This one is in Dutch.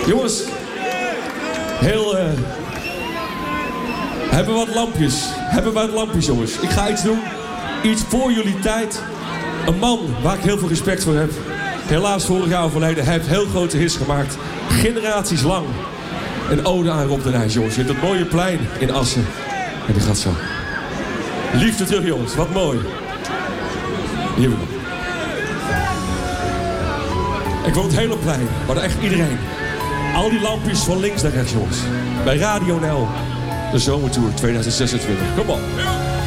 Jongens, hebben we wat lampjes, jongens. Ik ga iets doen. Iets voor jullie tijd. Een man waar ik heel veel respect voor heb. Helaas vorig jaar overleden. Hij heeft heel grote hits gemaakt. Generaties lang. Een ode aan Rob de Nijs, jongens. Je hebt het mooie plein in Assen. En die gaat zo. Liefde terug, jongens. Wat mooi. Hier we gaan. Ik wil het hele plein. Maar echt iedereen. Al die lampjes van links naar rechts, jongens. Bij Radio NL. De Zomertour 2026. Kom op.